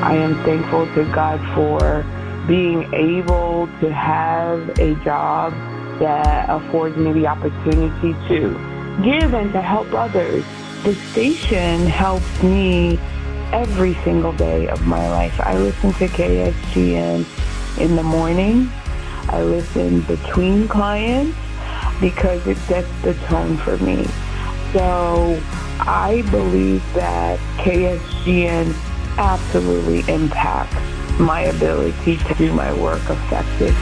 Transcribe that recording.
I am thankful to God for being able to have a job that affords me the opportunity to give and to help others. The station helps me every single day of my life. I listen to KSGN in the morning. I listen between clients because it sets the tone for me. So I believe that KSGN absolutely impacts my ability to do my work effectively.